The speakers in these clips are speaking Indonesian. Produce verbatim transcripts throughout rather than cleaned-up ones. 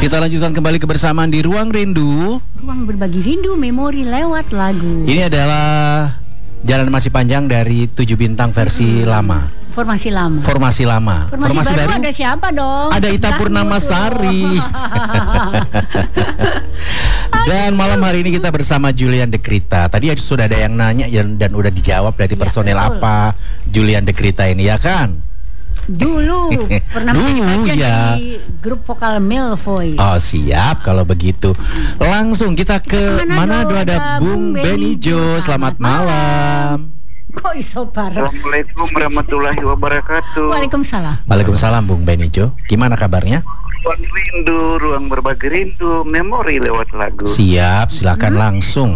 Kita lanjutkan kembali kebersamaan di Ruang Rindu. Ruang berbagi rindu, memori lewat lagu. Ini adalah Jalan Masih Panjang dari tujuh bintang versi hmm. lama. Formasi lama. Formasi lama. Formasi, Formasi baru, baru ada siapa dong? Ada Ita Purnamasari. Dan malam hari ini kita bersama Julian Dekrita. Tadi sudah ada yang nanya dan, dan udah dijawab dari personel ya, apa Julian Dekrita ini, ya kan? Dulu pernah Dulu ya di grup vokal Male Voice. Oh siap kalau begitu. Langsung kita ke Manado, ada Bung Benijo. Selamat malam. Kok iso bareng? Assalamualaikum warahmatullahi wabarakatuh. Waalaikumsalam. Waalaikumsalam Bung Benijo. Gimana kabarnya? Ruang rindu, ruang berbagi rindu, memori lewat lagu. Siap, silakan hmm. langsung.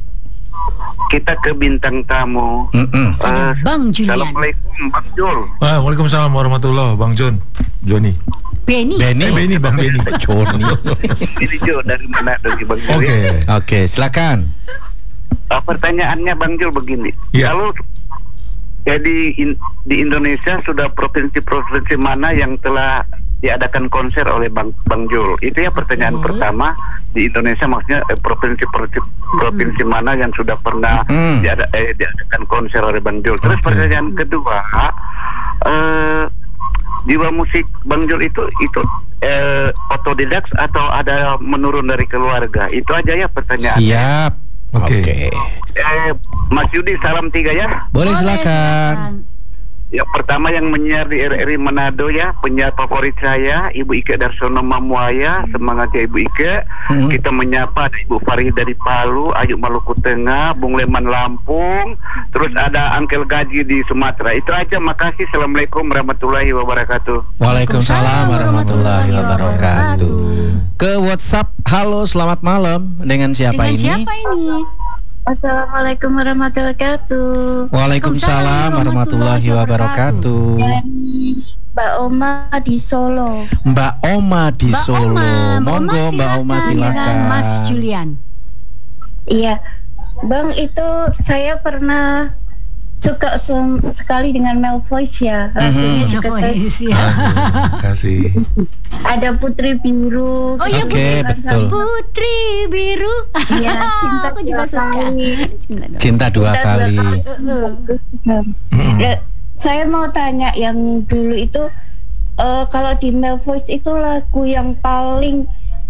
Kita ke bintang tamu. Mm-mm. Uh, Bang Julian. Assalamualaikum Bang Jul. Ah, waalaikumsalam warahmatullahi Bang John. Joni. Beni. Beni. Eh, Beni Bang Beni. Joni. Ini Jo dari mana dari Bang Jul? Oke. Okay. Oke, okay, silakan. Uh, pertanyaannya Bang Jul begini. Ya. Kalau jadi in, di Indonesia sudah provinsi-provinsi mana yang telah diadakan konser oleh Bang Bang Jul? Itu ya pertanyaan hmm. pertama. Di Indonesia maksudnya eh, provinsi-provinsi provinsi hmm. mana yang sudah pernah hmm. diada, eh, diadakan konser oleh Bang Jul. Terus okay. pertanyaan kedua, eh, jiwa musik Bang Jul itu itu eh, otodidak atau ada menurun dari keluarga? Itu aja ya pertanyaannya. Siap. Oke. Okay. Okay. Eh, Mas Yudi, salam tiga ya. Boleh, silakan. Ya, pertama yang menyiar di R R I Manado ya, penyiar favorit saya Ibu Ike Darsono Mamuaya. Semangat ya Ibu Ike. hmm. Kita menyapa ada Ibu Farih dari Palu, Ayu Maluku Tengah, Bung Leman Lampung, terus ada Angkel Gaji di Sumatera. Itu aja, makasih. Assalamualaikum warahmatullahi wabarakatuh. Waalaikumsalam warahmatullahi wabarakatuh. Ke WhatsApp, halo selamat malam. Dengan siapa Dengan ini? siapa ini? Assalamualaikum warahmatullahi wabarakatuh. Waalaikumsalam warahmatullahi wabarakatuh. Dari Mbak Oma di Solo. Mbak Oma di Mbak Solo. Oma, Monggo Mbak Oma, silakan. Dengan Mas Julian. Iya, Bang, itu saya pernah suka se- sekali dengan Male Voice ya. Lagunya Mm-hmm. juga Voice, saya. ya. Terima kasih. Ada Putri Biru. Oh iya, Oke, betul. Putri Biru. Iya, cinta Aku dua juga suka. kali. Cinta dua Cinta kali. dua kali. Nah, saya mau tanya yang dulu itu uh, kalau di Male Voice itu lagu yang paling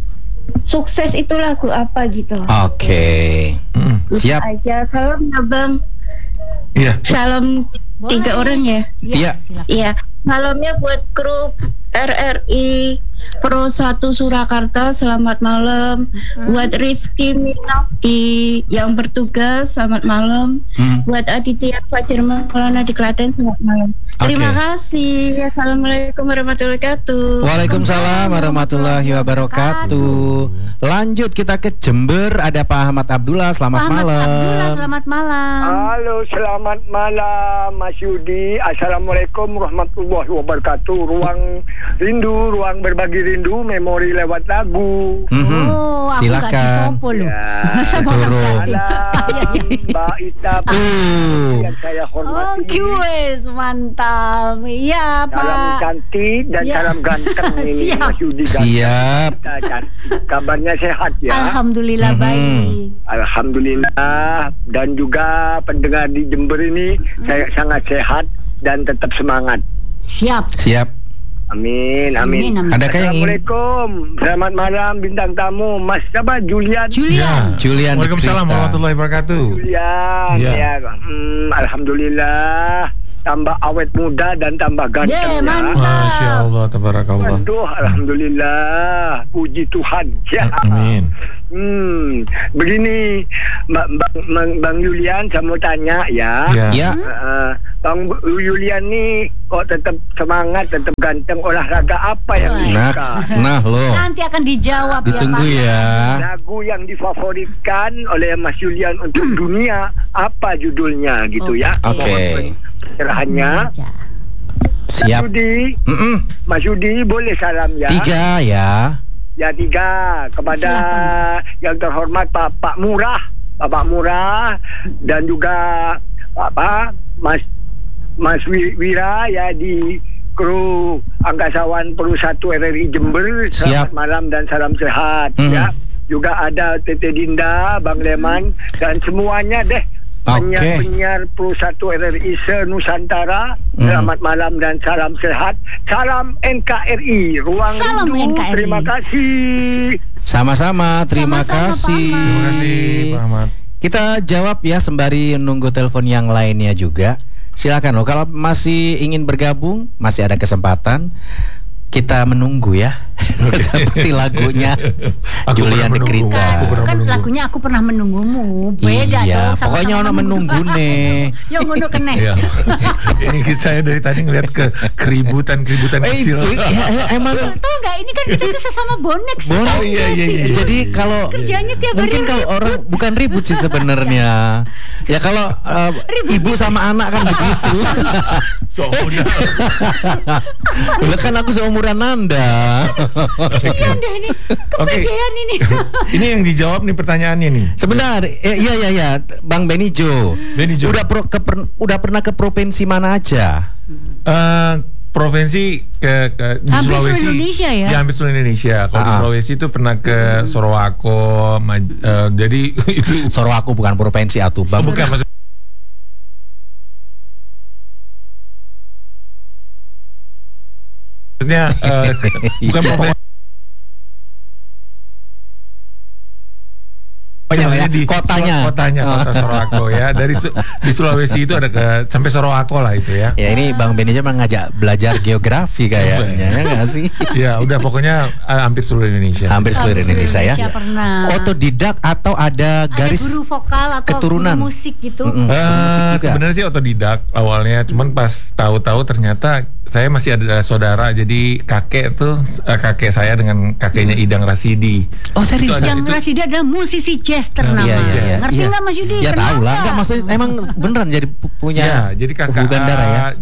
sukses itu lagu apa gitu? Oke. Okay. Mm. Siap. Aja. Salam ya Bang. Iya. Salam Boleh. tiga orang ya. Iya. Iya. Salamnya buat grup R R I Pro satu Surakarta, selamat malam. Hmm. Buat Rifki Minafki yang bertugas, selamat malam. Hmm. Buat Aditya Fajar Maulana di Klaten, selamat malam. Okay. Terima kasih. Assalamualaikum warahmatullahi wabarakatuh. Waalaikumsalam warahmatullahi wabarakatuh. Lanjut kita ke Jember, ada Pak Ahmad Abdullah, selamat Ahmad malam. Abdullah, selamat malam. Halo, selamat malam Mas Yudi. Assalamualaikum warahmatullahi wabarakatuh. Ruang rindu, ruang berbagi rindu, memori lewat lagu. Mm-hmm. Oh, aku silakan. Ya, Turun. salam Mbak Ita uh. yang saya hormati. Oke, wes mantap. Iya, Pak. Salam cantik dan Ya. salam ganteng ini Siap. Mas Yudi. Siap. Ganteng. Kabarnya sehat ya. Alhamdulillah Mm-hmm. baik. Alhamdulillah, dan juga pendengar di Jember ini hmm. saya sangat sehat dan tetap semangat. Siap. Siap. Amin, amin. Amin, amin. Adakah yang ingin? Assalamualaikum, selamat malam bintang tamu, Mas siapa? Julian. Julian. Ya. Julian Waalaikumsalam Dekrita. warahmatullahi wabarakatuh. Julian, Ya. ya. Hmm, Alhamdulillah, tambah awet muda dan tambah ganteng Yeah, ya. mantap. Masya Allah, tabarakallah. Aduh, alhamdulillah, puji Tuhan. Ya. Amin. Hmm, begini, Bang, Bang, Bang Julian, saya mau tanya ya. Ya. Ya. Uh, Bang Julian nih kok tetap semangat, tetap ganteng, olahraga apa yang Nah, disuka? nah loh. Nanti akan dijawab Ditunggu ya, Pak. ya. Lagu yang difavoritkan oleh Mas Julian untuk dunia apa judulnya gitu ya? Oke. Pencerahannya. Mas Siap. Yudi, Mm-mm. Mas Yudi boleh salam ya? Tiga ya. Ya tiga kepada Silakan. yang terhormat Pak Pak Murah, Bapak Murah, dan juga apa Mas Mas Wira ya di kru angkasawan Peru satu R R I Jember. Selamat Siap. malam dan salam sehat. Hmm. Ya. Juga ada Tete Dinda, Bang Leman dan semuanya deh. Oke. Penyiar-penyiar Pro satu R R I se-Nusantara. Hmm. Selamat malam dan salam sehat. Salam N K R I. Ruang Salam Rindu. N K R I. Terima kasih. Sama-sama, terima Sama-sama, Pak kasih. Ahmad. Terima kasih Pak Ahmad. Kita jawab ya sembari menunggu telepon yang lainnya juga. Silakan loh, kalau masih ingin bergabung, masih ada kesempatan. Kita menunggu ya. Seperti lagunya Aku Julian pernah De menunggu. Grita. Aku pernah Kan menunggu. lagunya aku pernah menunggumu. Beda Iya, dong. sama-sama pokoknya ono menunggu nih. Yang ngono keneh. Iya. Ini saya dari tadi ngeliat ke keributan-keributan Eh, kecil. itu, ya, ya, emang Tahu nggak ini kan kita tuh sesama bonek sih. Bonek. Oh, iya, iya, iya. Jadi kalau Kerjanya tiap hari mungkin kalau ribut. orang bukan ribut sih sebenarnya. Ya kalau uh, ibu sama anak kan begitu. Seumuran. Lah kan aku seumuran Anda. Kasihan deh ini. Kepedean ini. Ini yang dijawab nih pertanyaannya nih. Sebentar, eh, iya iya iya, Bang Benijo. Benijo. Udah pro, ke, per- udah pernah ke provinsi mana aja? Eh, provinsi ke, ke di Hampir seluruh Sulawesi, Indonesia ya? hampir seluruh Indonesia. Kalau di Ah. Sulawesi itu pernah ke Sorowako, Maj- eh, jadi itu Sorowako bukan provinsi atuh, oh, Bang. bukan maksud maksudnya eh, bukan provinsi. Pokoknya ya, di kotanya. Sor- kotanya kota Sorowako ya. Dari Su- di Sulawesi itu ada ke sampai Sorowako lah itu ya. Ya ini Bang Benijo mengajak belajar geografi kayaknya, ya nggak sih? Ya udah pokoknya eh, hampir seluruh Indonesia. Hampir seluruh Indonesia ya. Pernah. Otodidak atau ada garis Ada guru vokal atau keturunan? guru musik gitu. Mm-mm. Eh, Musik juga. sebenarnya sih otodidak awalnya, cuman pas tahu-tahu ternyata saya masih ada saudara, jadi kakek tuh eh, kakek saya dengan kakeknya Idang Rasidi. Oh serius? Itu ada- Yang itu- Rasida adalah musisi jazz ternama. Iya, iya, iya. Ngerti Iya. nggak Mas Yudi? Ya tahu lah, Kenapa? enggak maksudnya emang beneran jadi pu- punya Ya, jadi kakak hubungan darah ya.